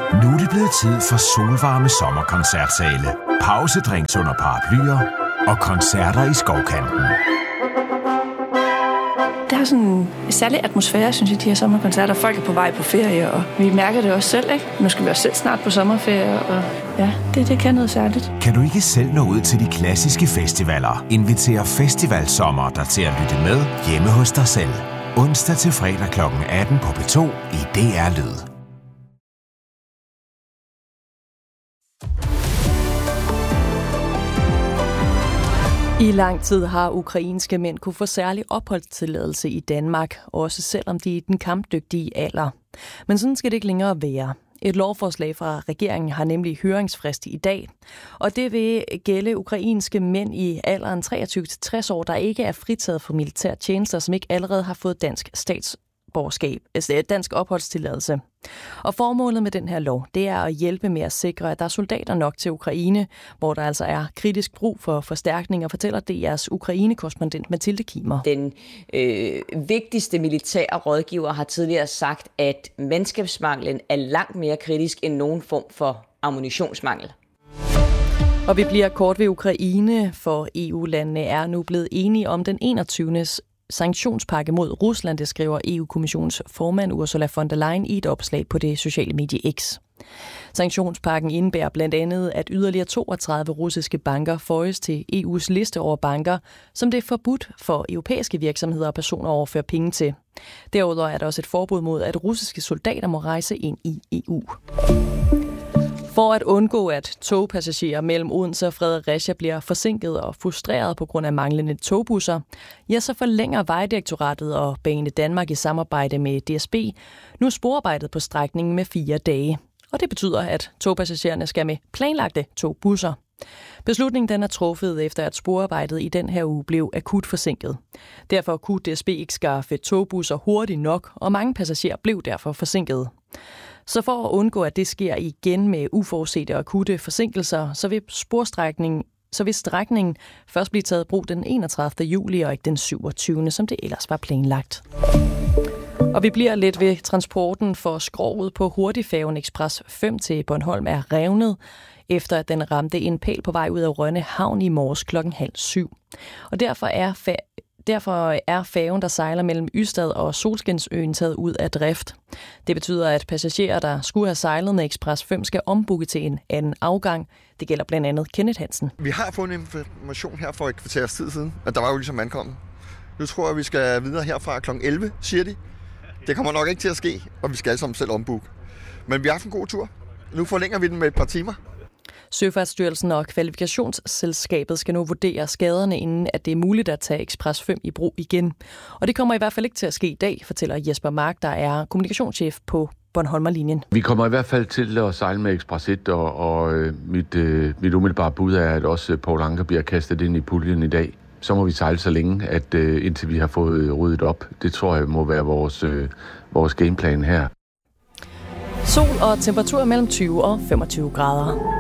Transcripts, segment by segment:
Nu er det blevet tid for solvarme sommerkoncertsale, pausedrinks under paraplyer og koncerter i skovkanten. Det har sådan en særlig atmosfære, synes jeg, de her sommerkoncerter. Folk er på vej på ferie, og vi mærker det også selv, ikke? Nu skal vi også selv snart på sommerferie, og ja, det kan noget særligt. Kan du ikke selv nå ud til de klassiske festivaler? Inviter Festivalsommer dig til at lytte med hjemme hos dig selv. Onsdag til fredag kl. 18 på P2 i DR Lyd. I lang tid har ukrainske mænd kunne få særlig opholdstilladelse i Danmark, også selvom de er i den kampdygtige alder. Men sådan skal det ikke længere være. Et lovforslag fra regeringen har nemlig høringsfrist i dag, og det vil gælde ukrainske mænd i alderen 23-60 år, der ikke er fritaget for militær tjenester, som ikke allerede har fået dansk statsborgerskab, altså dansk opholdstilladelse. Og formålet med den her lov, det er at hjælpe med at sikre, at der er soldater nok til Ukraine, hvor der altså er kritisk brug for forstærkninger, fortæller DR's Ukraine-korrespondent Mathilde Kimer. Den vigtigste militære rådgiver har tidligere sagt, at mandskabsmanglen er langt mere kritisk end nogen form for ammunitionsmangel. Og vi bliver kort ved Ukraine, for EU-landene er nu blevet enige om den 21. sanktionspakke mod Rusland, det skriver EU-kommissionens formand Ursula von der Leyen i et opslag på det sociale medie X. Sanktionspakken indebærer blandt andet, at yderligere 32 russiske banker føjes til EU's liste over banker, som det er forbudt for europæiske virksomheder og personer at overføre penge til. Derudover er der også et forbud mod, at russiske soldater må rejse ind i EU. For at undgå, at togpassagerer mellem Odense og Fredericia bliver forsinket og frustreret på grund af manglende togbusser, ja, så forlænger Vejdirektoratet og Bane Danmark i samarbejde med DSB nu sporarbejdet på strækningen med 4 dage. Og det betyder, at togpassagererne skal med planlagte togbusser. Beslutningen den er truffet efter, at sporarbejdet i den her uge blev akut forsinket. Derfor kunne DSB ikke skaffe togbusser hurtigt nok, og mange passagerer blev derfor forsinket. Så for at undgå, at det sker igen med uforudsete og akutte forsinkelser, så vil strækningen først blive taget i brug den 31. juli og ikke den 27. som det ellers var planlagt. Og vi bliver lidt ved transporten, for skroget på hurtigfærgen Express 5 til Bornholm er revnet, efter at den ramte en pæl på vej ud af Rønne Havn i morges 6:30. Og derfor er færgen, der sejler mellem Ystad og Solskinsøen, taget ud af drift. Det betyder, at passagerer, der skulle have sejlet med Express 5, skal ombooke til en anden afgang. Det gælder blandt andet Kenneth Hansen. Vi har fået en information her for et kvarters tid siden, at der var jo ligesom ankommet. Nu tror jeg, vi skal videre herfra kl. 11, siger de. Det kommer nok ikke til at ske, og vi skal alle sammen selv ombooke. Men vi har haft en god tur. Nu forlænger vi den med et par timer. Søfartsstyrelsen og kvalifikationsselskabet skal nu vurdere skaderne, inden at det er muligt at tage Express 5 i brug igen. Og det kommer i hvert fald ikke til at ske i dag, fortæller Jesper Mark, der er kommunikationschef på Bornholmerlinjen. Vi kommer i hvert fald til at sejle med Express 1, og mit umiddelbare bud er, at også Poul Anker bliver kastet ind i puljen i dag. Så må vi sejle så længe, at indtil vi har fået ryddet op. Det tror jeg må være vores gameplan her. Sol og temperatur mellem 20 og 25 grader.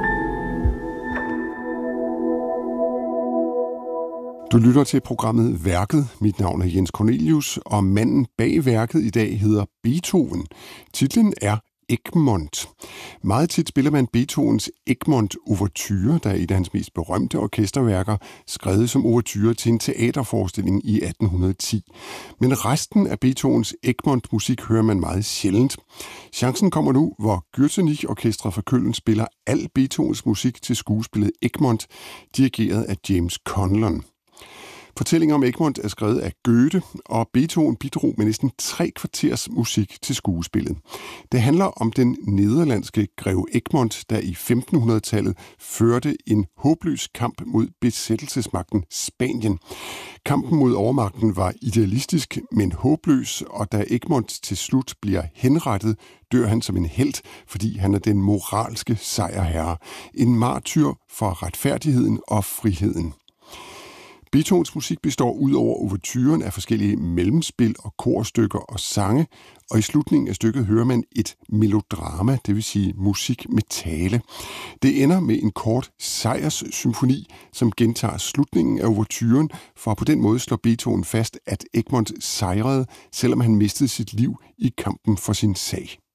Du lytter til programmet Værket. Mit navn er Jens Cornelius, og manden bag værket i dag hedder Beethoven. Titlen er Egmont. Meget tit spiller man Beethovens Egmont-ouverture, der er et af hans mest berømte orkesterværker, skrevet som ouverture til en teaterforestilling i 1810. Men resten af Beethovens Egmont-musik hører man meget sjældent. Chancen kommer nu, hvor Gürzenich-orkestret fra Köln spiller al Beethovens musik til skuespillet Egmont, dirigeret af James Conlon. Fortællingen om Egmont er skrevet af Goethe, og Beethoven bidrog med næsten 3 kvarters musik til skuespillet. Det handler om den nederlandske greve Egmont, der i 1500-tallet førte en håbløs kamp mod besættelsesmagten Spanien. Kampen mod overmagten var idealistisk, men håbløs, og da Egmont til slut bliver henrettet, dør han som en helt, fordi han er den moralske sejrherre. En martyr for retfærdigheden og friheden. Beethovens musik består ud over ouverturen af forskellige mellemspil og korstykker og sange, og i slutningen af stykket hører man et melodrama, det vil sige musik med tale. Det ender med en kort sejrssymfoni, som gentager slutningen af ouverturen, for på den måde slår Beethoven fast, at Egmont sejrede, selvom han mistede sit liv i kampen for sin sag.